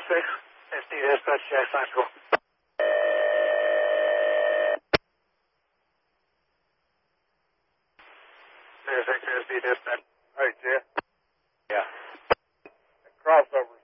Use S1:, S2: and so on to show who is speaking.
S1: SD dispatch, Jack Central. There's SD dispatch.
S2: Hey, Jeff.
S1: Yeah.
S2: That crossover